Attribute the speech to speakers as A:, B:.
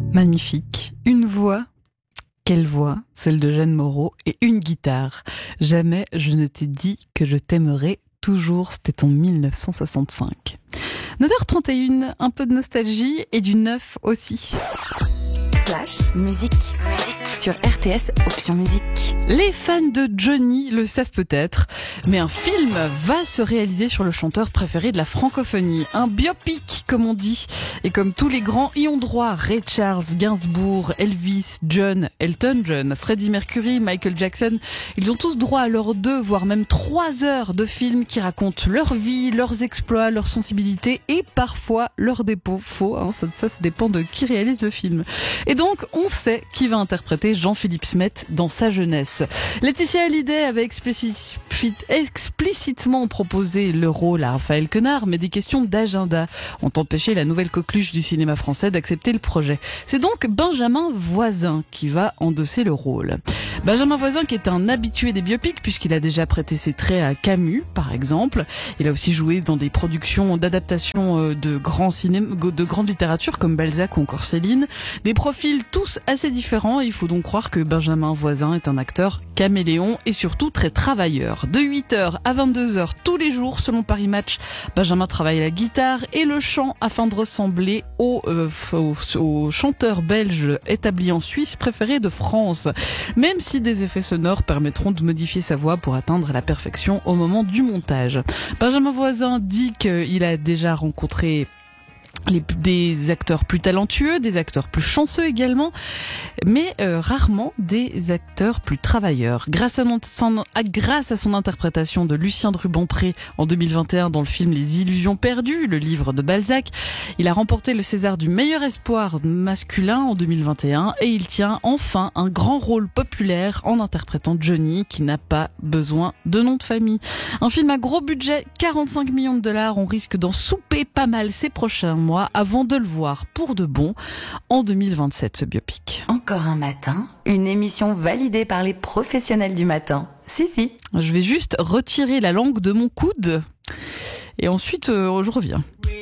A: Magnifique. Une voix. Quelle voix, celle de Jeanne Moreau, et une guitare. Jamais je ne t'ai dit que je t'aimerais toujours, c'était en 1965. 9h31, un peu de nostalgie et du neuf aussi.
B: Flash, musique sur RTS Option Musique.
A: Les fans de Johnny le savent peut-être, mais un film va se réaliser sur le chanteur préféré de la francophonie. Un biopic, comme on dit. Et comme tous les grands y ont droit, Ray Charles, Gainsbourg, Elvis, John, Elton John, Freddie Mercury, Michael Jackson, ils ont tous droit à leurs 2, voire même 3 heures de films qui racontent leur vie, leurs exploits, leur sensibilité et parfois leurs dépôts. Faux, hein, ça dépend de qui réalise le film. Et donc, on sait qui va interpréter Jean-Philippe Smet dans sa jeunesse. Laetitia Hallyday avait explicitement proposé le rôle à Raphaël Quenard, mais des questions d'agenda ont empêché la nouvelle coqueluche du cinéma français d'accepter le projet. C'est donc Benjamin Voisin qui va endosser le rôle. Benjamin Voisin qui est un habitué des biopics puisqu'il a déjà prêté ses traits à Camus, par exemple. Il a aussi joué dans des productions d'adaptation de grands cinéma, de grande littérature comme Balzac ou encore Céline. Des profils tous assez différents et il faut donc croire que Benjamin Voisin est un acteur caméléon et surtout très travailleur. De 8h à 22h tous les jours selon Paris Match, Benjamin travaille la guitare et le chant afin de ressembler au chanteur belge établi en Suisse préféré de France. Même si des effets sonores permettront de modifier sa voix pour atteindre la perfection au moment du montage. Benjamin Voisin dit qu'il a déjà rencontré des acteurs plus talentueux, des acteurs plus chanceux également, mais rarement des acteurs plus travailleurs. Grâce à son interprétation de Lucien de Rubempré en 2021 dans le film Les Illusions perdues, le livre de Balzac, il a remporté le César du meilleur espoir masculin en 2021 et il tient enfin un grand rôle populaire en interprétant Johnny qui n'a pas besoin de nom de famille. Un film à gros budget, 45 millions de dollars, on risque d'en souper pas mal ces prochains mois avant de le voir pour de bon en 2027, ce biopic.
B: Encore un matin, une émission validée par les professionnels du matin. Si.
A: Je vais juste retirer la langue de mon coude et ensuite je reviens.